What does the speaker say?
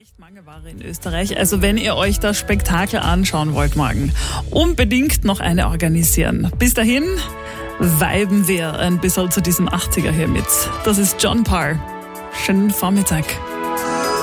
echt Mangelware in Österreich. Also wenn ihr euch das Spektakel anschauen wollt morgen, unbedingt noch eine organisieren. Bis dahin viben wir ein bisschen zu diesem 80er hier mit. Das ist John Parr. Schönen Vormittag.